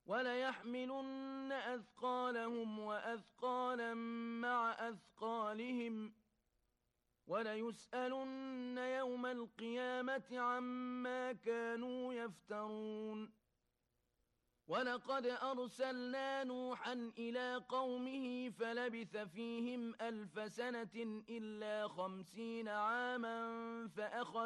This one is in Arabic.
وَلَيَحْمِلُنَّ أَثْقَالَهُمْ وَأَثْقَالًا مَّعَ أَثْقَالِهِمْ وَلَيُسْأَلُنَّ يَوْمَ الْقِيَامَةِ عَمَّا كَانُوا يَفْتَرُونَ وَلَقَدْ أَرْسَلْنَا نُوحًا إِلَىٰ قَوْمِهِ فَلَبِثَ فِيهِمْ أَلْفَ سَنَةٍ إِلَّا 50 عَامًا